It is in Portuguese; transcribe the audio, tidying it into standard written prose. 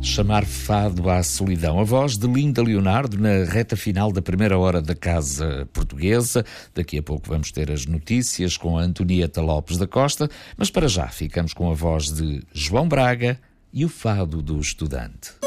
Chamar fado à solidão. A voz de Linda Leonardo na reta final da primeira hora da Casa Portuguesa. Daqui a pouco vamos ter as notícias com a Antonieta Lopes da Costa, mas para já ficamos com a voz de João Braga e o fado do estudante.